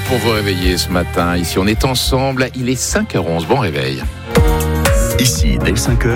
pour vous réveiller ce matin. Ici, on est ensemble. Il est 5h11. Bon réveil. Ici, dès 5h,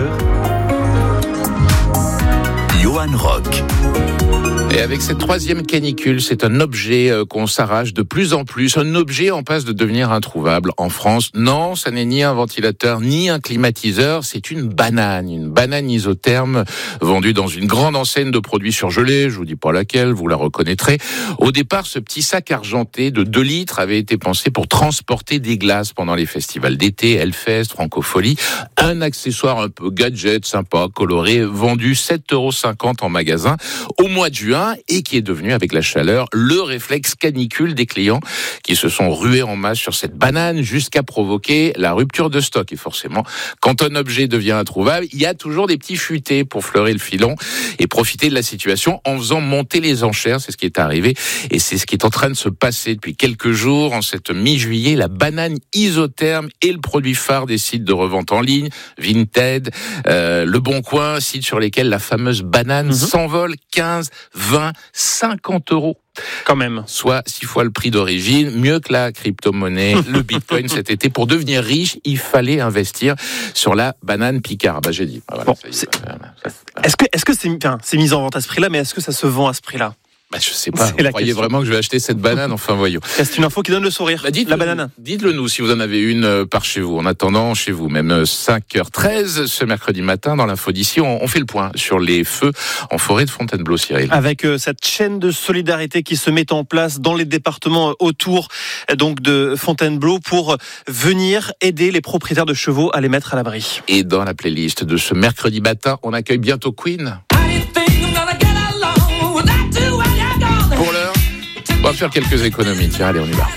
Johan Rock. Et avec cette troisième canicule, c'est un objet qu'on s'arrache de plus en plus. Un objet en passe de devenir introuvable en France. Non, ça n'est ni un ventilateur, ni un climatiseur. C'est une banane isotherme vendue dans une grande enseigne de produits surgelés. Je vous dis pas laquelle, vous la reconnaîtrez. Au départ, ce petit sac argenté de 2 litres avait été pensé pour transporter des glaces pendant les festivals d'été, Hellfest, Francofolie. Un accessoire un peu gadget, sympa, coloré, vendu 7,50 € en magasin au mois de juin. Et qui est devenu, avec la chaleur, le réflexe canicule des clients qui se sont rués en masse sur cette banane jusqu'à provoquer la rupture de stock. Et forcément, quand un objet devient introuvable, il y a toujours des petits futés pour fleurer le filon et profiter de la situation en faisant monter les enchères. C'est ce qui est arrivé et c'est ce qui est en train de se passer depuis quelques jours. En cette mi-juillet, la banane isotherme est le produit phare des sites de revente en ligne, Vinted, Le Bon Coin, sites sur lesquels la fameuse banane s'envole 15, 20, 50 €. Quand même. Soit 6 fois le prix d'origine, mieux que la crypto-monnaie, le bitcoin cet été. Pour devenir riche, il fallait investir sur la banane Picard. J'ai dit. Voilà, bon, est-ce que c'est mis en vente à ce prix-là, mais est-ce que ça se vend à ce prix-là ? Je sais pas, vous croyez vraiment que je vais acheter cette banane? Enfin, voyons. C'est une info qui donne le sourire, la banane. Dites-le nous si vous en avez une par chez vous. En attendant, chez vous, même 5h13 ce mercredi matin, dans l'info d'ici, on fait le point sur les feux en forêt de Fontainebleau, Cyril. Avec cette chaîne de solidarité qui se met en place dans les départements autour donc de Fontainebleau pour venir aider les propriétaires de chevaux à les mettre à l'abri. Et dans la playlist de ce mercredi matin, on accueille bientôt Queen. Pour l'heure, on va faire quelques économies. Tiens, allez, on y va.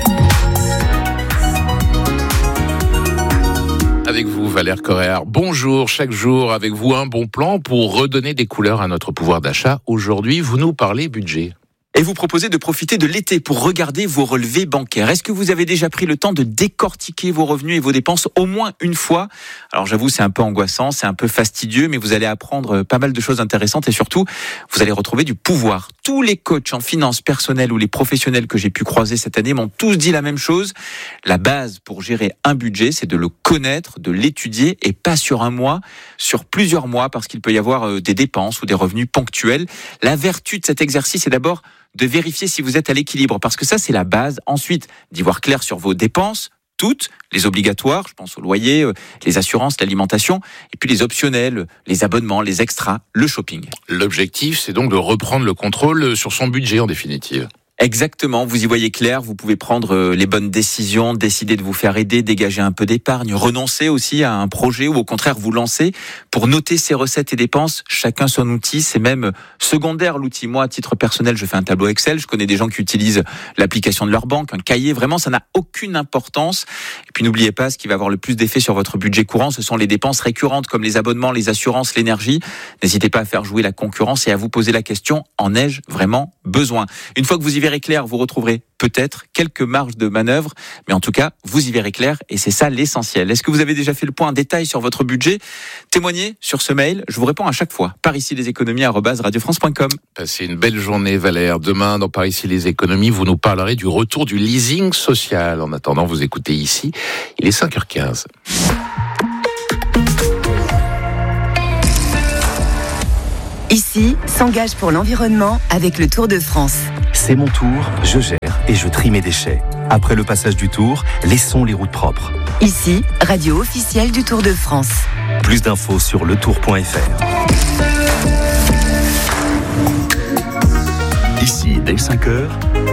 Avec vous, Valère Corréard. Bonjour, chaque jour avec vous un bon plan pour redonner des couleurs à notre pouvoir d'achat. Aujourd'hui, vous nous parlez budget. Et vous proposez de profiter de l'été pour regarder vos relevés bancaires. Est-ce que vous avez déjà pris le temps de décortiquer vos revenus et vos dépenses au moins une fois ? Alors j'avoue, c'est un peu angoissant, c'est un peu fastidieux, mais vous allez apprendre pas mal de choses intéressantes et surtout, vous allez retrouver du pouvoir. Tous les coachs en finances personnelles ou les professionnels que j'ai pu croiser cette année m'ont tous dit la même chose. La base pour gérer un budget, c'est de le connaître, de l'étudier et pas sur un mois, sur plusieurs mois, parce qu'il peut y avoir des dépenses ou des revenus ponctuels. La vertu de cet exercice est d'abord de vérifier si vous êtes à l'équilibre, parce que ça, c'est la base. Ensuite, d'y voir clair sur vos dépenses, toutes, les obligatoires, je pense au loyer, les assurances, l'alimentation, et puis les optionnels, les abonnements, les extras, le shopping. L'objectif, c'est donc de reprendre le contrôle sur son budget, en définitive. Exactement, vous y voyez clair, vous pouvez prendre les bonnes décisions, décider de vous faire aider, dégager un peu d'épargne, renoncer aussi à un projet ou au contraire vous lancer pour noter ses recettes et dépenses, chacun son outil, c'est même secondaire l'outil. Moi, à titre personnel, je fais un tableau Excel, je connais des gens qui utilisent l'application de leur banque, un cahier, vraiment ça n'a aucune importance. Et puis n'oubliez pas, ce qui va avoir le plus d'effet sur votre budget courant, ce sont les dépenses récurrentes comme les abonnements, les assurances, l'énergie. N'hésitez pas à faire jouer la concurrence et à vous poser la question, en ai-je vraiment besoin ? Une fois que vous y verrez clair, vous retrouverez peut-être quelques marges de manœuvre, mais en tout cas, vous y verrez clair et c'est ça l'essentiel. Est-ce que vous avez déjà fait le point en détail sur votre budget ? Témoignez sur ce mail, je vous réponds à chaque fois. Par ici les économies @radiofrance.com. Passez une belle journée, Valère. Demain, dans Par ici les économies, vous nous parlerez du retour du leasing social. En attendant, vous écoutez ici, il est 5h15. Ici, s'engage pour l'environnement avec le Tour de France. C'est mon tour, je gère et je trie mes déchets. Après le passage du Tour, laissons les routes propres. Ici, radio officielle du Tour de France. Plus d'infos sur letour.fr. Ici, dès 5h.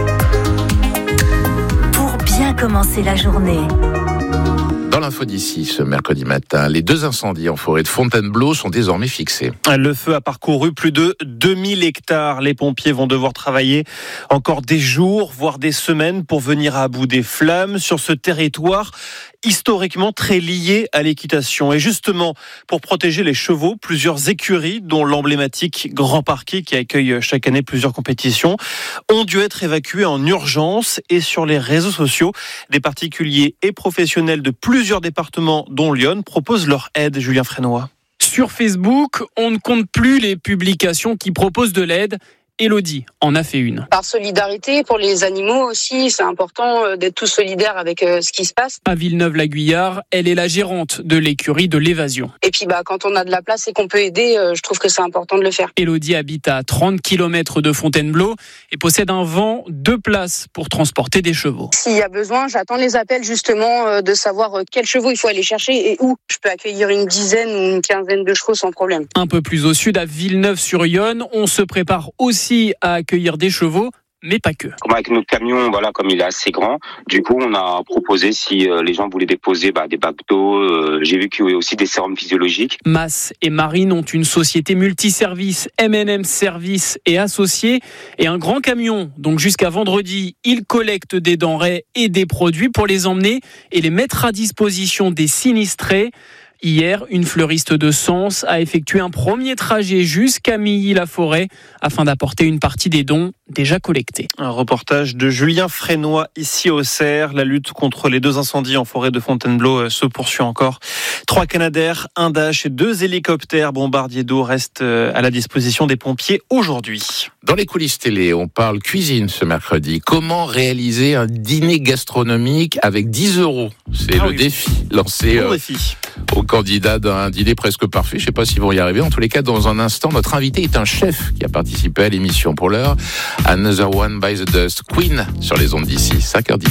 Pour bien commencer la journée. Dans l'info d'ici, ce mercredi matin, les 2 incendies en forêt de Fontainebleau sont désormais fixés. Le feu a parcouru plus de 2000 hectares. Les pompiers vont devoir travailler encore des jours, voire des semaines pour venir à bout des flammes sur ce territoire historiquement très lié à l'équitation. Et justement, pour protéger les chevaux, plusieurs écuries, dont l'emblématique Grand Parquet, qui accueille chaque année plusieurs compétitions, ont dû être évacuées en urgence. Et sur les réseaux sociaux, des particuliers et professionnels de plusieurs départements, dont Lyon, proposent leur aide. Julien Frénois. Sur Facebook, on ne compte plus les publications qui proposent de l'aide. Élodie en a fait une. Par solidarité pour les animaux aussi, c'est important d'être tous solidaires avec ce qui se passe. À Villeneuve-la-Guyard, elle est la gérante de l'écurie de l'Évasion. Et puis quand on a de la place et qu'on peut aider, je trouve que c'est important de le faire. Élodie habite à 30 km de Fontainebleau et possède un van, 2 places pour transporter des chevaux. S'il y a besoin, j'attends les appels justement de savoir quels chevaux il faut aller chercher et où. Je peux accueillir une dizaine ou une quinzaine de chevaux sans problème. Un peu plus au sud, à Villeneuve-sur-Yonne, on se prépare aussi à accueillir des chevaux. Mais pas que. Comme avec notre camion, comme il est assez grand, du coup, on a proposé si les gens voulaient déposer des bacs d'eau. J'ai vu qu'il y avait aussi des sérums physiologiques. Mas et Marine ont une société multiservice, M&M Service et associés, et un grand camion. Donc jusqu'à vendredi, ils collectent des denrées et des produits pour les emmener et les mettre à disposition des sinistrés. Hier, une fleuriste de Sens a effectué un premier trajet jusqu'à Milly-la-Forêt afin d'apporter une partie des dons déjà collectés. Un reportage de Julien Frénois ici au Cerf. La lutte contre les 2 incendies en forêt de Fontainebleau se poursuit encore. 3 Canadair, un Dash et 2 hélicoptères bombardiers d'eau restent à la disposition des pompiers aujourd'hui. Dans les coulisses télé, on parle cuisine ce mercredi. Comment réaliser un dîner gastronomique avec 10 €? C'est le défi lancé aux candidats d'un dîner presque parfait. Je ne sais pas s'ils vont y arriver. En tous les cas, dans un instant, notre invité est un chef qui a participé à l'émission. Pour l'heure, Another One Bites the Dust, Queen sur les ondes d'ici, 5h10.